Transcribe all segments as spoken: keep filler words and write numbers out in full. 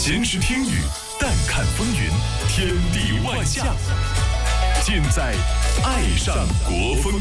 闲时听雨，淡看风云，天地万象，尽在爱上国风。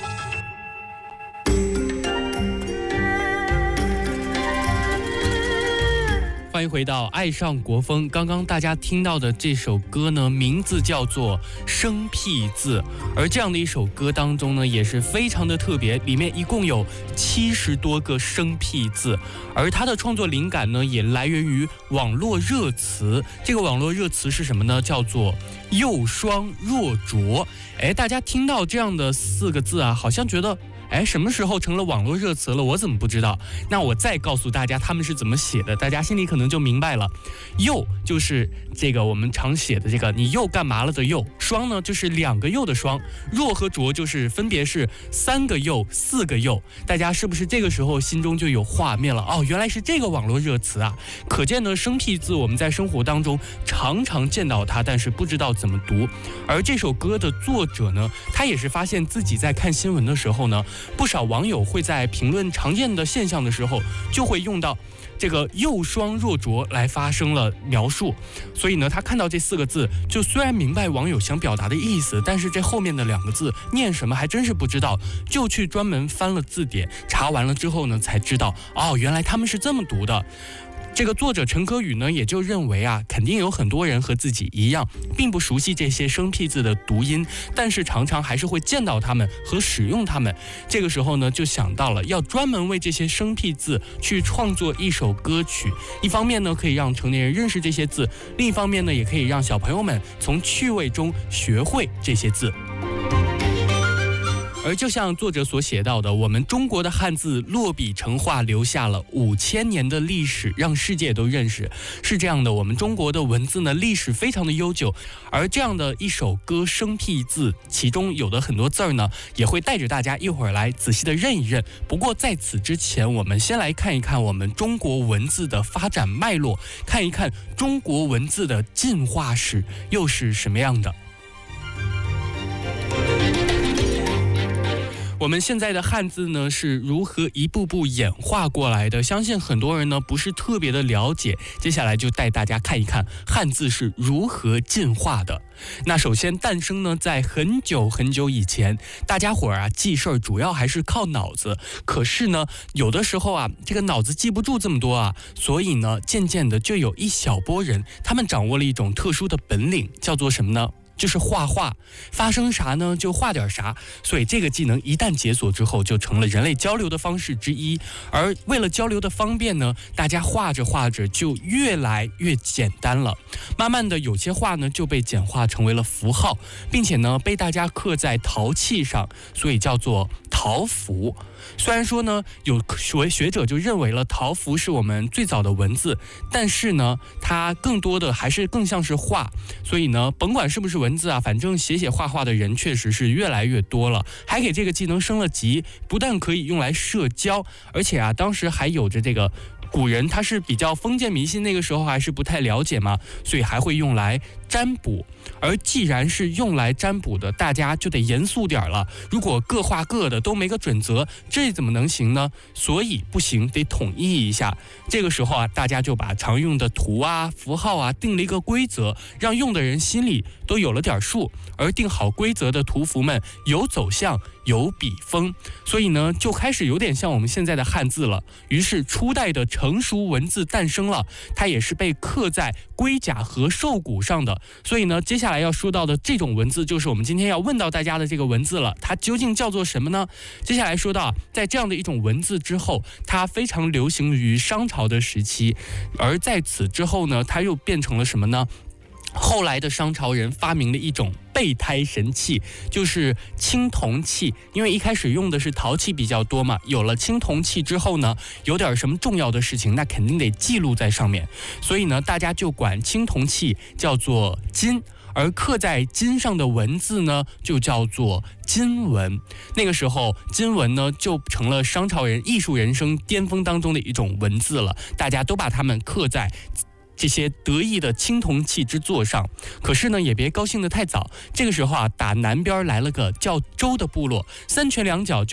欢迎回到爱上国风。刚刚大家听到的这首歌呢，名字叫做《生僻字》，而这样的一首歌当中呢，也是非常的特别，里面一共有七十多个生僻字，而它的创作灵感呢，也来源于网络热词。这个网络热词是什么呢？叫做幼双若浊。哎，大家听到这样的四个字啊，好像觉得哎，什么时候成了网络热词了？我怎么不知道？那我再告诉大家他们是怎么写的，大家心里可能就明白了。又就是这个我们常写的这个你又干嘛了的又，双呢就是两个又的双，若和浊就是分别是三个又四个又。大家是不是这个时候心中就有画面了？哦，原来是这个网络热词啊！可见呢，生僻字我们在生活当中常常见到它，但是不知道怎么读。而这首歌的作者呢，他也是发现自己在看新闻的时候呢，不少网友会在评论常见的现象的时候，就会用到这个幼双若浊来发生了描述。所以呢，他看到这四个字，就虽然明白网友想表达的意思，但是这后面的两个字念什么还真是不知道，就去专门翻了字典，查完了之后呢，才知道哦，原来他们是这么读的。这个作者陈可宇呢，也就认为啊，肯定有很多人和自己一样，并不熟悉这些生僻字的读音，但是常常还是会见到它们和使用它们。这个时候呢，就想到了要专门为这些生僻字去创作一首歌曲。一方面呢，可以让成年人认识这些字；另一方面呢，也可以让小朋友们从趣味中学会这些字。而就像作者所写到的，我们中国的汉字落笔成画，留下了五千年的历史，让世界都认识。是这样的，我们中国的文字呢，历史非常的悠久。而这样的一首歌生僻字，其中有的很多字儿呢，也会带着大家一会儿来仔细的认一认。不过在此之前，我们先来看一看我们中国文字的发展脉络，看一看中国文字的进化史又是什么样的。我们现在的汉字呢，是如何一步步演化过来的？相信很多人呢不是特别的了解。接下来就带大家看一看汉字是如何进化的。那首先诞生呢，在很久很久以前，大家伙儿啊记事儿主要还是靠脑子。可是呢，有的时候啊，这个脑子记不住这么多啊，所以呢，渐渐的就有一小波人，他们掌握了一种特殊的本领，叫做什么呢？就是画画，发生啥呢就画点啥。所以这个技能一旦解锁之后，就成了人类交流的方式之一。而为了交流的方便呢，大家画着画着就越来越简单了。慢慢的，有些画呢就被简化成为了符号，并且呢被大家刻在陶器上，所以叫做陶符。虽然说呢，有学学者就认为了陶符是我们最早的文字，但是呢，它更多的还是更像是画。所以呢，甭管是不是文字啊，反正写写画画的人确实是越来越多了，还给这个技能升了级，不但可以用来社交，而且啊，当时还有着这个。古人他是比较封建迷信，那个时候还是不太了解嘛，所以还会用来占卜。而既然是用来占卜的，大家就得严肃点了。如果各画各的都没个准则，这怎么能行呢？所以不行，得统一一下。这个时候啊，大家就把常用的图啊、符号啊定了一个规则，让用的人心里都有了点数。而定好规则的图符们有走向，有笔锋，所以呢，就开始有点像我们现在的汉字了。于是初代的成熟文字诞生了，它也是被刻在龟甲和兽骨上的。所以呢，接下来要说到的这种文字，就是我们今天要问到大家的这个文字了。它究竟叫做什么呢？接下来说到，在这样的一种文字之后，它非常流行于商朝的时期，而在此之后呢，它又变成了什么呢？后来的商朝人发明了一种备胎神器，就是青铜器。因为一开始用的是陶器比较多嘛，有了青铜器之后呢，有点什么重要的事情，那肯定得记录在上面。所以呢，大家就管青铜器叫做金，而刻在金上的文字呢，就叫做金文。那个时候，金文呢就成了商朝人艺术人生巅峰当中的一种文字了，大家都把它们刻在这些得意的青铜器之座上。可是呢，也别高兴得太早。这个时候啊，打南边来了个叫周的部落，三拳两脚就把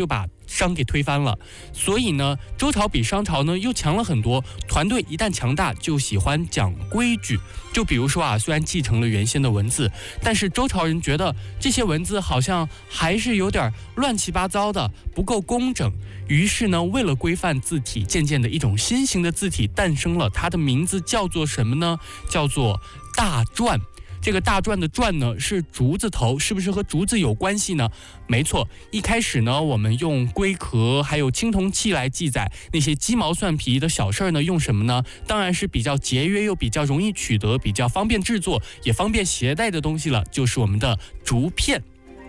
商给推翻了。所以呢，周朝比商朝呢又强了很多。团队一旦强大，就喜欢讲规矩。就比如说啊，虽然继承了原先的文字，但是周朝人觉得这些文字好像还是有点乱七八糟的，不够工整。于是呢，为了规范字体，渐渐的一种新型的字体诞生了。它的名字叫做什么呢？叫做大篆。这个大篆的篆呢是竹字头，是不是和竹子有关系呢？没错，一开始呢，我们用龟壳还有青铜器来记载那些鸡毛蒜皮的小事儿呢，用什么呢？当然是比较节约又比较容易取得、比较方便制作也方便携带的东西了，就是我们的竹片。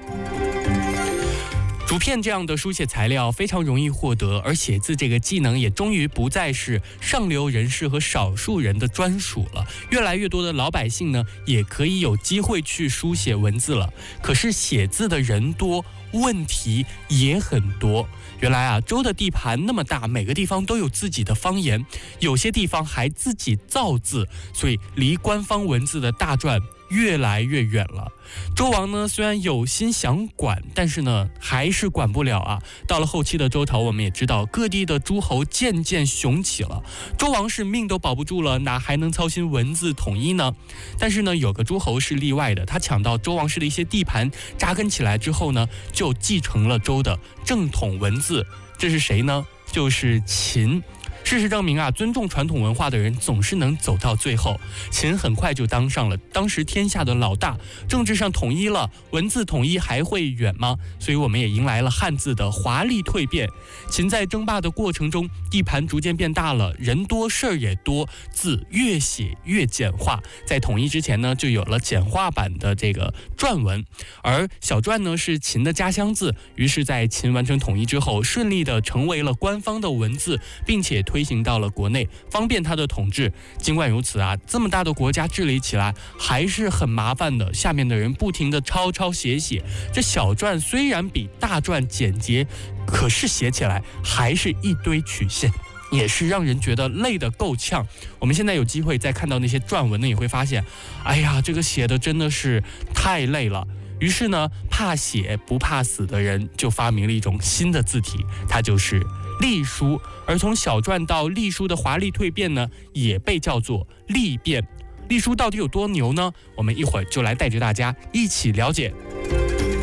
竹片这样的书写材料非常容易获得，而写字这个技能也终于不再是上流人士和少数人的专属了。越来越多的老百姓呢，也可以有机会去书写文字了。可是写字的人多，问题也很多。原来啊，周的地盘那么大，每个地方都有自己的方言，有些地方还自己造字，所以离官方文字的大篆越来越远了。周王呢，虽然有心想管，但是呢，还是管不了啊。到了后期的周朝，我们也知道各地的诸侯渐渐雄起了，周王是命都保不住了，哪还能操心文字统一呢？但是呢，有个诸侯是例外的，他抢到周王室的一些地盘，扎根起来之后呢，就继承了周的正统文字。这是谁呢？就是秦。事实证明啊，尊重传统文化的人总是能走到最后。秦很快就当上了当时天下的老大，政治上统一了，文字统一还会远吗？所以我们也迎来了汉字的华丽蜕变。秦在争霸的过程中，地盘逐渐变大了，人多事儿也多，字越写越简化。在统一之前呢，就有了简化版的这个篆文，而小篆呢是秦的家乡字，于是在秦完成统一之后，顺利的成为了官方的文字，并且推行到了国内，方便他的统治。尽管如此啊，这么大的国家治理起来还是很麻烦的，下面的人不停的抄抄写写。这小篆虽然比大篆简洁，可是写起来还是一堆曲线，也是让人觉得累得够呛。我们现在有机会再看到那些篆文呢，也会发现，哎呀，这个写的真的是太累了。于是呢，怕写不怕死的人就发明了一种新的字体，它就是隶书。而从小篆到隶书的华丽蜕变呢，也被叫做隶变。隶书到底有多牛呢？我们一会儿就来带着大家一起了解。